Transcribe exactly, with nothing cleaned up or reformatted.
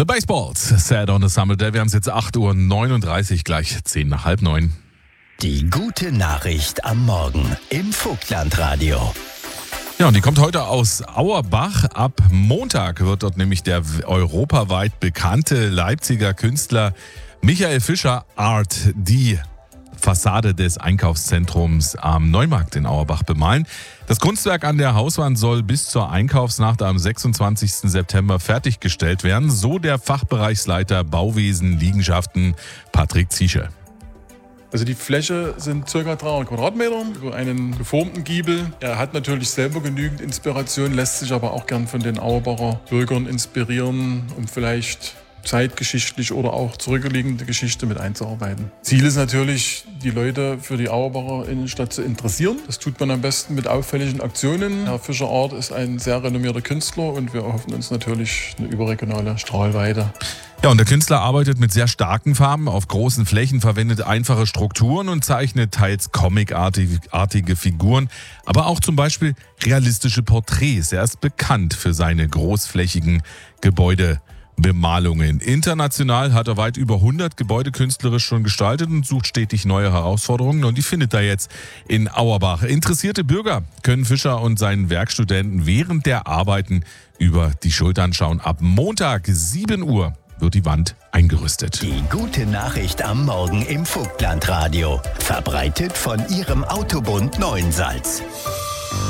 The Baseballs, sad on a summer day. Wir haben es jetzt acht Uhr neununddreißig, gleich zehn nach halb neun. Die gute Nachricht am Morgen im Vogtlandradio. Ja, und die kommt heute aus Auerbach. Ab Montag wird dort nämlich der europaweit bekannte Leipziger Künstler Michael Fischer Art die Fassade des Einkaufszentrums am Neumarkt in Auerbach bemalen. Das Kunstwerk an der Hauswand soll bis zur Einkaufsnacht am sechsundzwanzigsten September fertiggestellt werden, so der Fachbereichsleiter Bauwesen Liegenschaften Patrick Ziesche. Also die Fläche sind ca. dreihundert Quadratmeter über einen geformten Giebel. Er hat natürlich selber genügend Inspiration, lässt sich aber auch gern von den Auerbacher Bürgern inspirieren, um vielleicht zeitgeschichtlich oder auch zurückliegende Geschichte mit einzuarbeiten. Ziel ist natürlich, die Leute für die Auerbacher Innenstadt zu interessieren. Das tut man am besten mit auffälligen Aktionen. Herr Fischer Art ist ein sehr renommierter Künstler und wir erhoffen uns natürlich eine überregionale Strahlweite. Ja, und der Künstler arbeitet mit sehr starken Farben auf großen Flächen, verwendet einfache Strukturen und zeichnet teils comicartige Figuren, aber auch zum Beispiel realistische Porträts. Er ist bekannt für seine großflächigen Gebäudebemalungen. International hat er weit über hundert Gebäude künstlerisch schon gestaltet und sucht stetig neue Herausforderungen, und die findet er jetzt in Auerbach. Interessierte Bürger können Fischer und seinen Werkstudenten während der Arbeiten über die Schultern schauen. Ab Montag sieben Uhr wird die Wand eingerüstet. Die gute Nachricht am Morgen im Vogtlandradio. Verbreitet von Ihrem Autobund Neuensalz.